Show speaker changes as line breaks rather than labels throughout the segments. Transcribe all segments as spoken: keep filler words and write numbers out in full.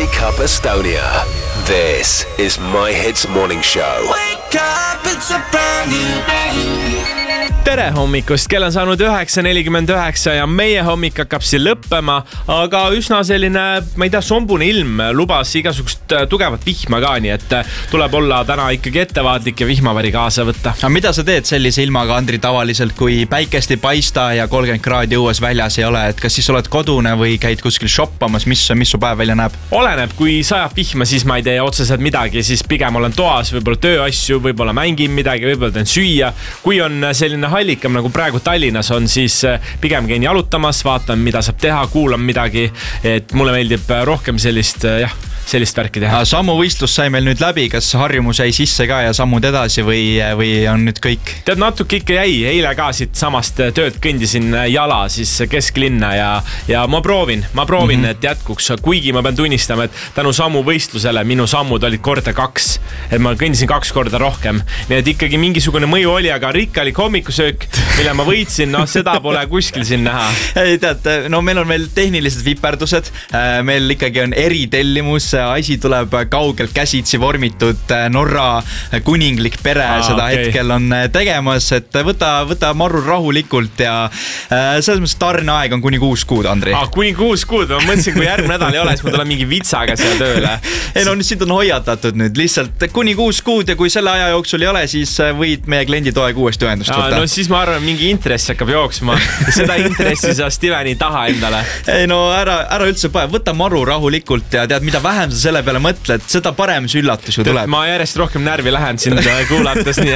Wake Up Estonia. This is My Hits Morning Show.
Wake up, it's a brand new day.
Tere hommikust, kell on saanud üheksa nelikümmend üheksa ja meie hommik hakkab siin lõppema, aga üsna selline, ma ei tea, sombune ilm lubas igasugust tugevat vihma ka, nii et tuleb olla täna ikkagi ettevaatlik ja vihmavari kaasa võtta.
Aga mida sa teed sellise ilmaga, Andri, tavaliselt, kui päikest ei paista ja kolmkümmend kraadi õues väljas ei ole, et kas siis oled kodune või käid kuskil shoppamas, mis, mis su päev välja näeb?
Oleneb, kui sajab vihma, siis ma ei tee otseselt midagi, siis pigem olen toas, võib-olla tööasju, võib-olla mängin midagi, võib-olla teen süüa. Kui on selline hallikam nagu praegu Tallinnas on, siis pigem käin jalutamas, vaatan, mida saab teha, kuulan midagi, et mulle meeldib rohkem sellist, jah, sellist värki teha.
Sammuvõistlus sai meil nüüd läbi, kas harjumus jäi sisse ka ja sammud edasi või, või on nüüd kõik?
Tead, natuke ikka jäi, eile ka siit samast tööd kõndisin jala siis kesklinna ja, ja ma proovin, ma proovin, mm-hmm. et jätkuks, kuigi ma pean tunnistama, et tänu sammuvõistlusele minu sammud olid korda kaks, et ma kõndisin kaks korda rohkem, nii et ikkagi mingisugune mõju oli, aga rikkalik hommikusöök, mille ma võitsin, no seda pole kuskil siin näha.
Ei, tead, no meil on veel tehnilised viperdused, meil ikkagi on eritellimus, asi tuleb kaugelt käsitsi vormitud, Norra kuninglik pere Aa, seda okay. hetkel on tegemas, et võta, võta marru rahulikult ja selles mõttes tarneaeg on kuni kuus kuud, Andri.
Ah, kuni kuus kuud, ma mõtlesin, kui järgmine nädal ei ole, siis ma tulen mingi vitsaga siia tööle.
Ei no, siit on hoiatatud nüüd lihtsalt kuni kuus kuud ja kui selle aja jooksul ei ole, siis võid meie klienditoeg uuesti ühendust võtta.
No siis ma arvan, mingi intress hakkab jooksma. Seda intressi sa Steveni taha endale.
Ei no, ära, ära üldse pae, võta maru rahulikult ja tead, mida vähem sa selle peale mõtled, seda parem see üllatus ju tuleb.
Ma järjest rohkem närvi lähen sind kuulates, nii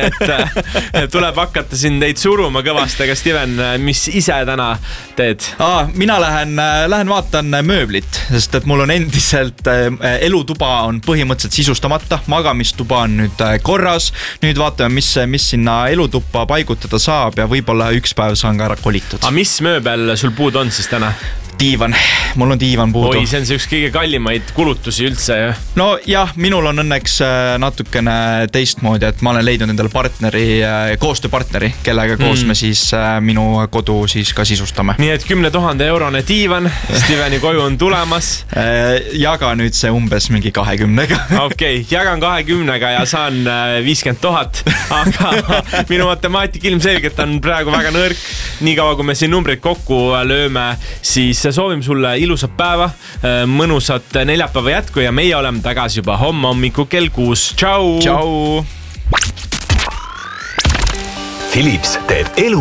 et tuleb hakata siin teid suruma kõvasti, aga Steven, mis ise täna teed?
Aa, mina lähen, lähen vaatan mööblit, sest et mul on endiselt elutuba on põhimõtteliselt sisustamata, magamistuba on nüüd korras, nüüd vaatame, mis, mis sinna elutuppa paigutada saab ja võib-olla üks päev saan ka ära kolitud.
A mis mööbel sul puud on siis täna?
Diivan, mul on diivan puudu.
Oi, see on see üks kõige kallimaid kulutusi üldse.
No jah, minul on õnneks natukene teistmoodi, et ma olen leidnud endale partneri, koostööpartneri, kellega koos mm. me siis minu kodu siis ka sisustame.
Nii et kümne tuhande eurone diivan, Steveni koju on tulemas.
Jaga nüüd see umbes mingi kahekümnega.
Okei, okay, jagan kahekümnega ja saan viiskümmend tuhat, aga minu matemaatik ilmselgelt on praegu väga nõrk. Nii kaua, kui me siin numbrid kokku lööme, siis soovime sulle ilusat päeva, mõnusat neljapäeva jätku ja meie oleme tagasi juba homme hommiku kell kuus. Tšau!
Tšau!
Philips teeb elu